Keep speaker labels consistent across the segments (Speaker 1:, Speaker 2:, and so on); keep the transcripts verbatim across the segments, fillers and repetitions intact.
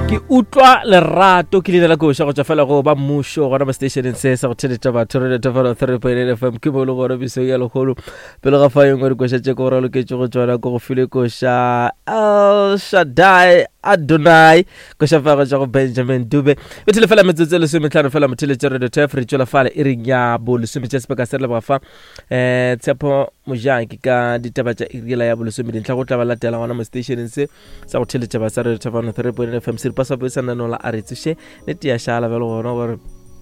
Speaker 1: Ki utlwa lerato ke le la go sha go tsafela go ba mmusho gona ba stationeng se sa go theletša batho re tefela three point eight F M ke bolo gore biso ya legolo pele ga fa yengwe re go sha go ra loketse go tswana go go file go sha El Shaddai Adonai go sha fa go ja go Benjamin Dube e tele fela metsetse le se metlhano fela motheletše re tef re tšola fala e reng ya bolo se metše se ka se le ba fa eh tshepo mojanki ka ditaba tša irela ya bolo se me dintla go tla ba latela gona mo stationeng se sa go theletša ba sa re tefela three point eight F M se pa sa boisana no la a re tshe ne tia shala velo gona gore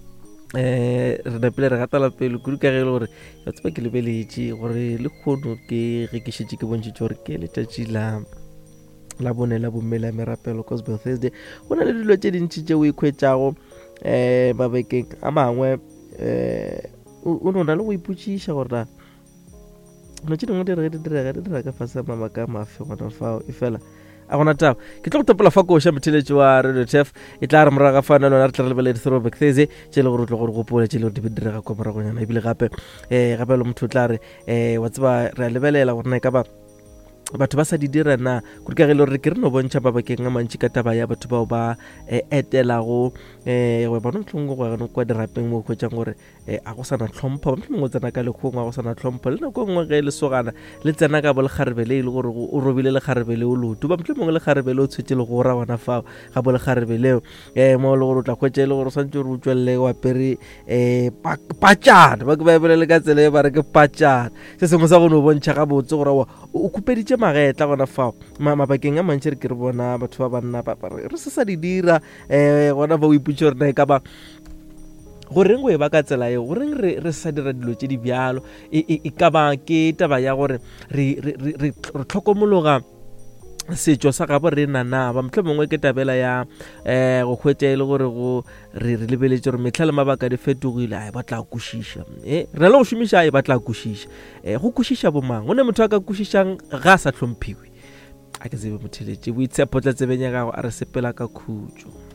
Speaker 1: eh re ne pele re gata la pele ku ka gele gore ya tseba ke lebeletše gore le khono ke ge ke shetse ke bontše gore ke le tšatši la la bone la bomela merapelo Gospel Thursday gona le dilo tše dintši tše o ikhwetšago eh mabekeng a mangwe eh o no na le go ipotšiša gore no tše dingwe di re di direga di direga ka fasa mabaka a mafe gona fao e fela a gona taba ke tlo go topola fa go sha motheletši wa Radio Tef e tla re moraga fa nna re tla re lebeletse Throwback Thursday tše le gore tlo go gopola tše le di direga go moragonyana e bile gape eh gape le motho tla re eh wa tseba re lebelela gore na ka ba batho ba sa di dira na go ka gele re ke re no bontšha ba bakeng a mantši ka taba ya batho bao ba etelago eh we ba no tlongo go ga no kwa dirapeng mo go tšang gore a go sana tlhompha ba mo tsena ka lekgong a go sana tlhompha le nako ngwe ge le sogana le tsena ka bole kharebele ile gore o robile le kharebele o lotu ba mtle mongwe le kharebele o tshetse le go ra bona fa ga bole kharebele eh mo le gore o tla khwetse le gore santse re utswelle wa pere eh patjana ba ke ba bolele ka tsele ba re ke patjana se sengwe sa go no bontšha ga botse gore o kupeditše magetla gona fao mabakeng a mantši re ke re bona batho ba banna re se sa di dira eh gona ba o iputše gore na e ka ba goreng go e ba ka tsela eo goreng re re sa dira dilo tše di bjalo e ka ba ke taba ya gore re re tlhokomologa setšo sa gabo re nana ba mtle mongwe ke tabela ya eh go khwetša ile gore go re re lebeletše gore metlha le mabaka di fetogile a ba tla kušiša eh re le go šomiša a ba tla kušiša eh go kušiša bomang go ne motho a ka kušišang ga sa hlomphiwe a ke tsebe motheletše bo itshepo tla tsebenya gago a re sepela ka khutšo.